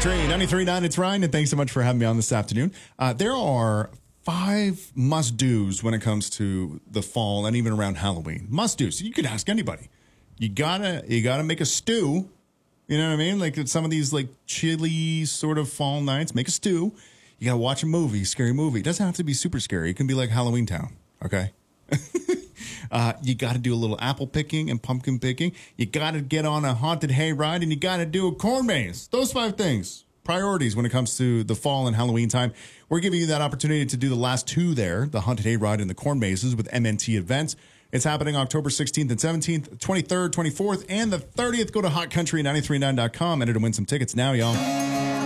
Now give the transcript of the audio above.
Country 93.9, it's Ryan, and thanks so much for having me on this afternoon. There are 5 must-dos when it comes to the fall and even around Halloween. Must-dos. You could ask anybody. You gotta make a stew. You know what I mean? Like some of these like chilly sort of fall nights, make a stew. You gotta watch a movie, scary movie. It doesn't have to be super scary. It can be like Halloween Town, okay? You got to do a little apple picking and pumpkin picking. You got to get on a haunted hayride, and you got to do a corn maze. Those 5 things, priorities when it comes to the fall and Halloween time. We're giving you that opportunity to do the last 2 there, the haunted hayride and the corn mazes with MNT Events. It's happening October 16th and 17th, 23rd, 24th, and the 30th. Go to hotcountry939.com. Enter to win some tickets now, y'all.